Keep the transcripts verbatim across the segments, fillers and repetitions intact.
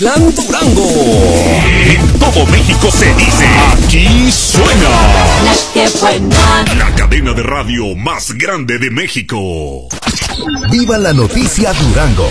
Plan Durango. En todo México se dice, aquí suena La que buena. La cadena de radio más grande de México. Viva la noticia Durango.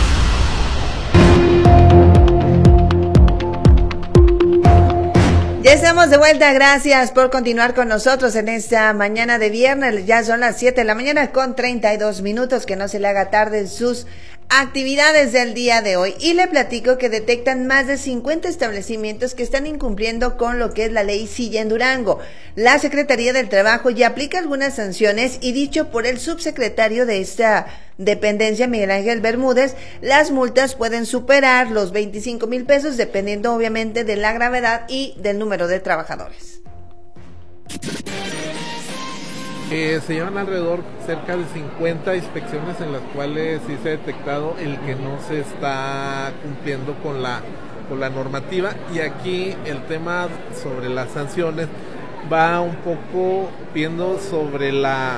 Ya estamos de vuelta, gracias por continuar con nosotros en esta mañana de viernes. Ya son las siete de la mañana con treinta y dos minutos, que no se le haga tarde en sus actividades del día de hoy. Y le platico que detectan más de cincuenta establecimientos que están incumpliendo con lo que es la ley Silla en Durango. La Secretaría del Trabajo ya aplica algunas sanciones y, dicho por el subsecretario de esta dependencia, Miguel Ángel Bermúdez, las multas pueden superar los veinticinco mil pesos dependiendo obviamente de la gravedad y del número de trabajadores. Eh, se llevan alrededor cerca de cincuenta inspecciones en las cuales sí se ha detectado el que no se está cumpliendo con la, con la normativa, y aquí el tema sobre las sanciones va un poco viendo sobre la,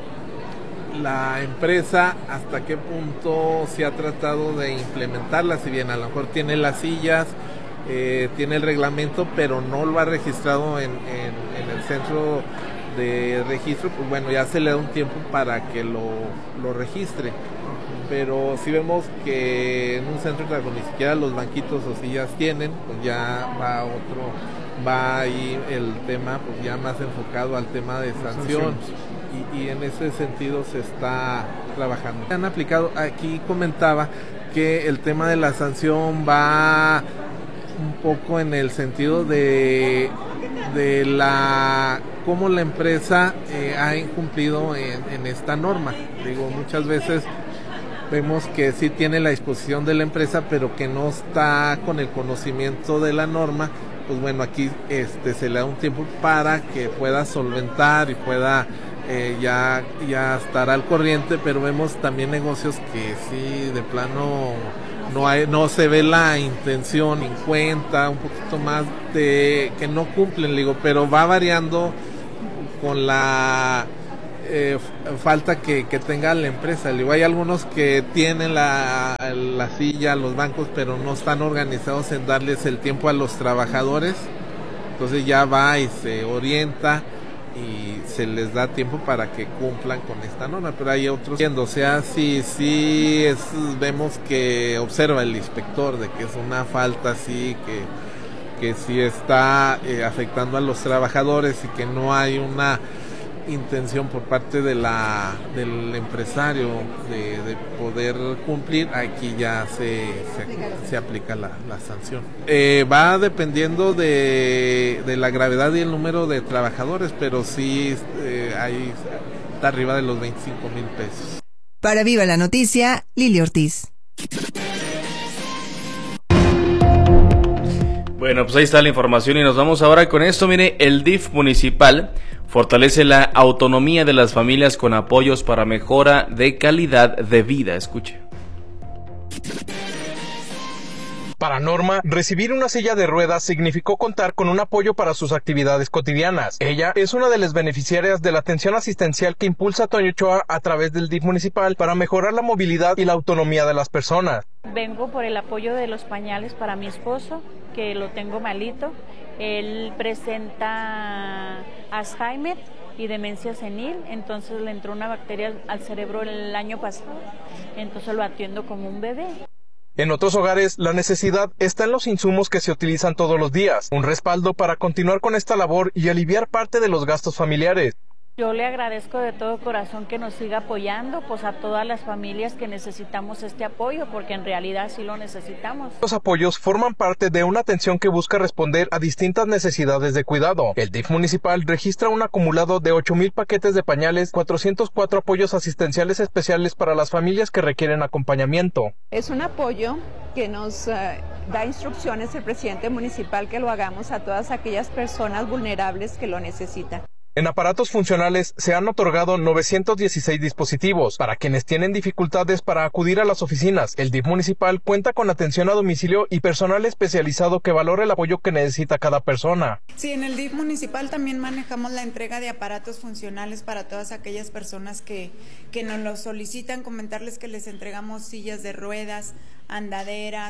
la empresa hasta qué punto se ha tratado de implementarla. Si bien a lo mejor tiene las sillas, eh, tiene el reglamento, pero no lo ha registrado en, en, en el centro de registro, pues bueno, ya se le da un tiempo para que lo, lo registre. Pero si vemos que en un centro de trabajo ni siquiera los banquitos o sillas tienen, pues ya va otro, va ahí el tema pues ya más enfocado al tema de sanción, y, y en ese sentido se está trabajando. Han aplicado, aquí comentaba que el tema de la sanción va un poco en el sentido de, de la cómo la empresa eh, ha incumplido en, en esta norma. Digo, muchas veces vemos que sí tiene la disposición de la empresa, pero que no está con el conocimiento de la norma. Pues bueno, aquí este se le da un tiempo para que pueda solventar y pueda eh, ya, ya estar al corriente, pero vemos también negocios que sí, de plano no hay, no se ve la intención en cuenta, un poquito más de que no cumplen, digo, pero va variando con la eh, falta que, que tenga la empresa. Digo, hay algunos que tienen la, la silla, los bancos, pero no están organizados en darles el tiempo a los trabajadores, entonces ya va y se orienta y se les da tiempo para que cumplan con esta norma, pero hay otros, o sea, sí, sí es, vemos que observa el inspector de que es una falta así, que, que sí está eh, afectando a los trabajadores y que no hay una intención por parte de la del empresario de, de poder cumplir. Aquí ya se, se, se aplica la, la sanción. Eh, va dependiendo de, de la gravedad y el número de trabajadores, pero sí eh, ahí está arriba de los veinticinco mil pesos. Para Viva la Noticia, Lili Ortiz. Bueno, pues ahí está la información y nos vamos ahora con esto. Mire, el D I F municipal fortalece la autonomía de las familias con apoyos para mejora de calidad de vida. Escuche. Para Norma, recibir una silla de ruedas significó contar con un apoyo para sus actividades cotidianas. Ella es una de las beneficiarias de la atención asistencial que impulsa Toño Ochoa a través del D I F municipal para mejorar la movilidad y la autonomía de las personas. Vengo por el apoyo de los pañales para mi esposo, que lo tengo malito. Él presenta Alzheimer y demencia senil, entonces le entró una bacteria al cerebro el año pasado, entonces lo atiendo como un bebé. En otros hogares, la necesidad está en los insumos que se utilizan todos los días, un respaldo para continuar con esta labor y aliviar parte de los gastos familiares. Yo le agradezco de todo corazón que nos siga apoyando, pues a todas las familias que necesitamos este apoyo, porque en realidad sí lo necesitamos. Los apoyos forman parte de una atención que busca responder a distintas necesidades de cuidado. El D I F municipal registra un acumulado de ocho mil paquetes de pañales, cuatrocientos cuatro apoyos asistenciales especiales para las familias que requieren acompañamiento. Es un apoyo que nos uh, da instrucciones el presidente municipal que lo hagamos a todas aquellas personas vulnerables que lo necesitan. En aparatos funcionales se han otorgado novecientos dieciséis dispositivos para quienes tienen dificultades para acudir a las oficinas. El D I F municipal cuenta con atención a domicilio y personal especializado que valora el apoyo que necesita cada persona. Sí, en el D I F municipal también manejamos la entrega de aparatos funcionales para todas aquellas personas que, que nos lo solicitan. Comentarles que les entregamos sillas de ruedas, andaderas,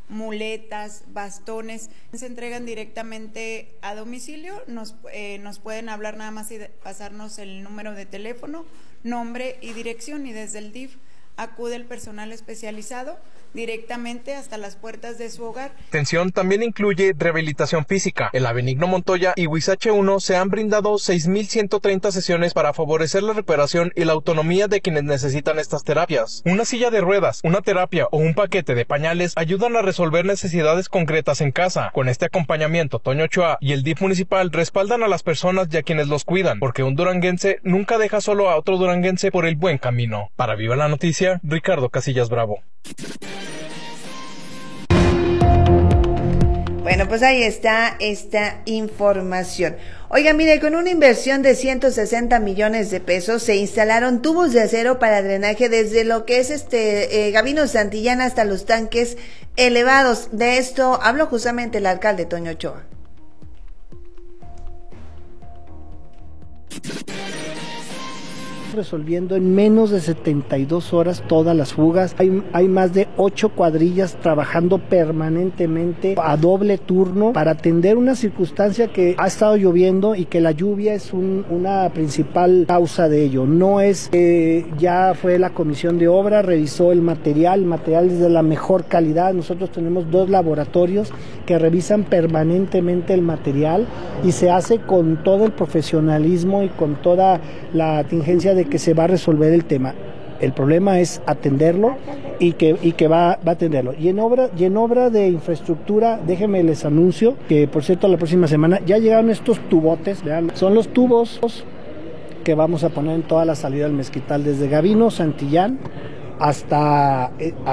muletas, bastones, se entregan directamente a domicilio. Nos, eh, nos pueden hablar nada más y de, pasarnos el número de teléfono, nombre y dirección, y desde el D I F acude el personal especializado directamente hasta las puertas de su hogar. Atención también incluye rehabilitación física. En la Benigno Montoya y Huizache uno se han brindado seis mil ciento treinta sesiones para favorecer la recuperación y la autonomía de quienes necesitan estas terapias. Una silla de ruedas, una terapia o un paquete de pañales ayudan a resolver necesidades concretas en casa. Con este acompañamiento, Toño Ochoa y el D I F municipal respaldan a las personas y a quienes los cuidan, porque un duranguense nunca deja solo a otro duranguense por el buen camino. Para Viva la Noticia, Ricardo Casillas Bravo. Bueno, pues ahí está esta información. Oiga, mire, con una inversión de ciento sesenta millones de pesos se instalaron tubos de acero para drenaje desde lo que es este eh, Gavino Santillán hasta los tanques elevados. De esto habló justamente el alcalde Toño Ochoa. Resolviendo en menos de setenta y dos horas todas las fugas. Hay, hay más de ocho cuadrillas trabajando permanentemente a doble turno para atender una circunstancia que ha estado lloviendo y que la lluvia es un, una principal causa de ello. No es, eh, ya fue la comisión de obra, revisó el material, el material es de la mejor calidad. Nosotros tenemos dos laboratorios que revisan permanentemente el material y se hace con todo el profesionalismo y con toda la tingencia de que se va a resolver el tema. El problema es atenderlo y que, y que va, va a atenderlo. Y en obra, y en obra de infraestructura, déjenme les anuncio que, por cierto, la próxima semana ya llegaron estos tubotes, vean, son los tubos que vamos a poner en toda la salida del Mezquital, desde Gavino Santillán hasta,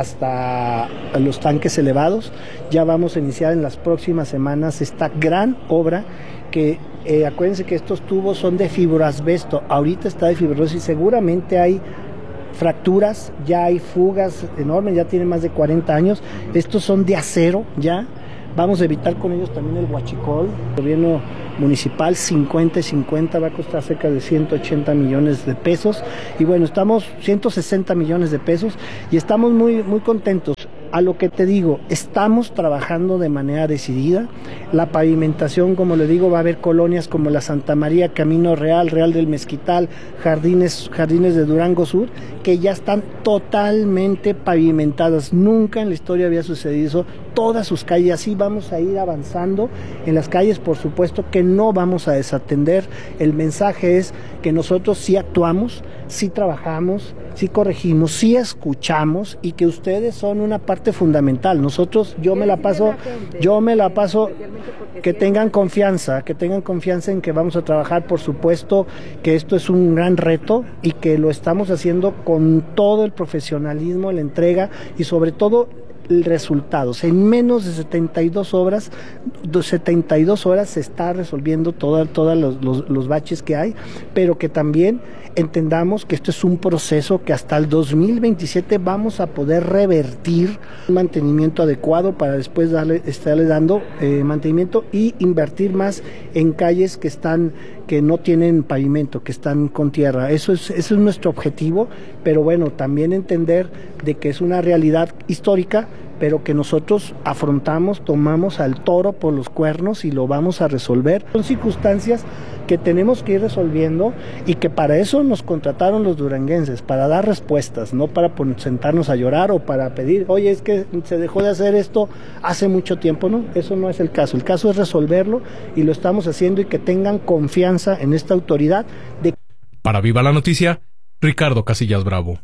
hasta los tanques elevados. Ya vamos a iniciar en las próximas semanas esta gran obra que eh, acuérdense que estos tubos son de fibroasbesto, ahorita está de fibrosis, seguramente hay fracturas, ya hay fugas enormes, ya tienen más de cuarenta años, estos son de acero ya, vamos a evitar con ellos también el huachicol. El gobierno municipal cincuenta y cincuenta va a costar cerca de ciento ochenta millones de pesos y bueno, estamos ciento sesenta millones de pesos y estamos muy, muy contentos. A lo que te digo, estamos trabajando de manera decidida. La pavimentación, como le digo, va a haber colonias como la Santa María, Camino Real, Real del Mezquital, Jardines, Jardines de Durango Sur, que ya están totalmente pavimentadas. Nunca en la historia había sucedido eso. Todas sus calles, así vamos a ir avanzando. En las calles, por supuesto, que no vamos a desatender. El mensaje es que nosotros sí actuamos, sí trabajamos, sí corregimos, sí escuchamos y que ustedes son una parte fundamental. Nosotros, yo me la paso, yo me la paso, que tengan confianza, que tengan confianza en que vamos a trabajar, por supuesto que esto es un gran reto y que lo estamos haciendo con todo el profesionalismo, la entrega y sobre todo resultados. En menos de setenta y dos horas, setenta y dos horas se está resolviendo todos toda los, los, los baches que hay, pero que también entendamos que esto es un proceso que hasta el dos mil veintisiete vamos a poder revertir un mantenimiento adecuado para después darle, estarle dando eh, mantenimiento y invertir más en calles que están, que no tienen pavimento, que están con tierra. Eso es, eso es nuestro objetivo, pero bueno, también entender de que es una realidad histórica, pero que nosotros afrontamos, tomamos al toro por los cuernos y lo vamos a resolver. Son circunstancias que tenemos que ir resolviendo y que para eso nos contrataron los duranguenses, para dar respuestas, no para sentarnos a llorar o para pedir, oye, es que se dejó de hacer esto hace mucho tiempo. No, eso no es el caso. El caso es resolverlo y lo estamos haciendo y que tengan confianza en esta autoridad. De... Para Viva la Noticia, Ricardo Casillas Bravo.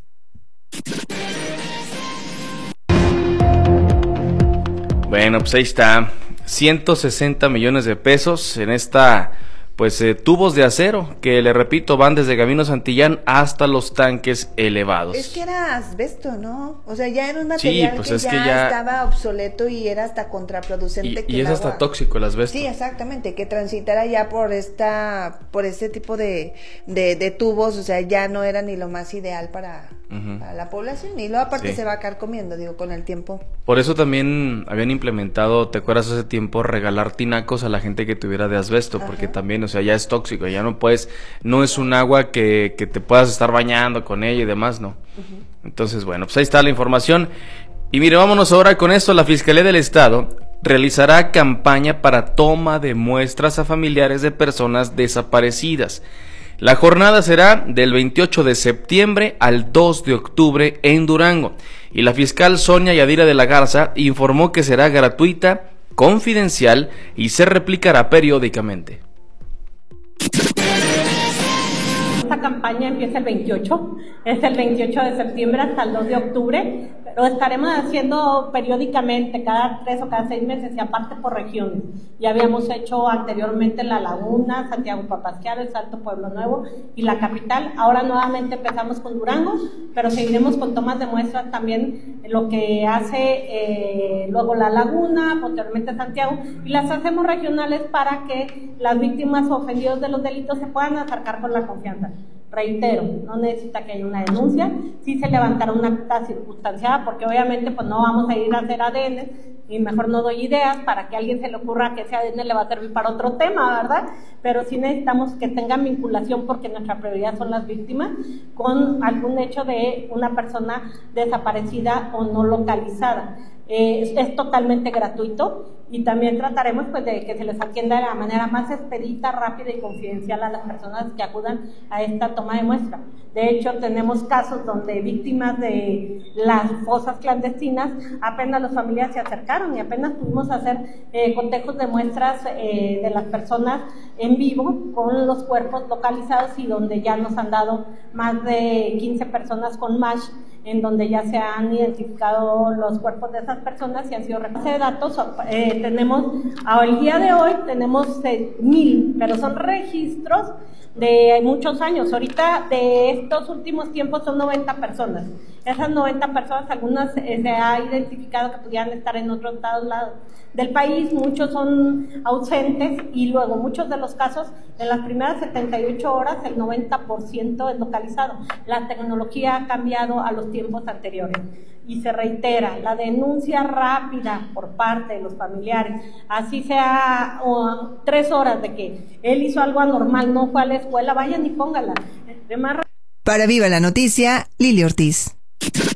Bueno, pues ahí está, ciento sesenta millones de pesos en esta, pues, eh, tubos de acero, que le repito, van desde Gavino Santillán hasta los tanques elevados. Es que era asbesto, ¿no? O sea, ya era un material sí, pues que, es ya que ya estaba obsoleto y era hasta contraproducente. Y, que y es el hasta agua... tóxico el asbesto. Sí, exactamente, que transitara ya por esta, por este tipo de, de, de tubos, o sea, ya no era ni lo más ideal para, uh-huh. para la población, y luego aparte sí. se va a carcomiendo, digo, con el tiempo. Por eso también habían implementado, ¿te acuerdas hace tiempo? Regalar tinacos a la gente que tuviera de asbesto, Ajá. porque también, o sea, ya es tóxico, ya no puedes, no es un agua que, que te puedas estar bañando con ella y demás, ¿no? Uh-huh. Entonces, bueno, pues ahí está la información. Y mire, vámonos ahora con esto. La Fiscalía del Estado realizará campaña para toma de muestras a familiares de personas desaparecidas. La jornada será del veintiocho de septiembre al dos de octubre en Durango. Y la fiscal Sonia Yadira de la Garza informó que será gratuita, confidencial y se replicará periódicamente. Esta campaña empieza el veintiocho, es el veintiocho de septiembre hasta el dos de octubre, pero estaremos haciendo periódicamente, cada tres o cada seis meses y aparte por regiones. Ya habíamos hecho anteriormente La Laguna, Santiago Papasquiaro, el Salto Pueblo Nuevo y la capital. Ahora nuevamente empezamos con Durango, pero seguiremos con tomas de muestras también, lo que hace eh, luego La Laguna, posteriormente Santiago, y las hacemos regionales para que las víctimas o ofendidos de los delitos se puedan acercar con la confianza. Reitero, no necesita que haya una denuncia, sí se levantará una acta circunstanciada, porque obviamente pues no vamos a ir a hacer A D N, y mejor no doy ideas para que a alguien se le ocurra que ese A D N le va a servir para otro tema, ¿verdad? Pero sí necesitamos que tengan vinculación, porque nuestra prioridad son las víctimas, con algún hecho de una persona desaparecida o no localizada. Eh, es, es totalmente gratuito y también trataremos pues de que se les atienda de la manera más expedita, rápida y confidencial a las personas que acudan a esta toma de muestra. De hecho, tenemos casos donde víctimas de las fosas clandestinas, apenas los familiares se acercaron y apenas pudimos hacer eh, cotejos de muestras eh, de las personas en vivo con los cuerpos localizados, y donde ya nos han dado más de quince personas con M A S H, en donde ya se han identificado los cuerpos de esas personas y han sido recogidos de datos. Eh, tenemos, al día de hoy, tenemos eh, mil, pero son registros de muchos años. Ahorita, de estos últimos tiempos, son noventa personas. Esas noventa personas, algunas eh, se ha identificado que pudieran estar en otros estados del país, muchos son ausentes, y luego muchos de los casos, en las primeras setenta y ocho horas, el noventa por ciento es localizado. La tecnología ha cambiado a los tiempos anteriores. Y se reitera, la denuncia rápida por parte de los familiares, así sea o, tres horas de que él hizo algo anormal, no fue a la escuela, vayan y póngala. Para Viva la Noticia, Lili Ortiz.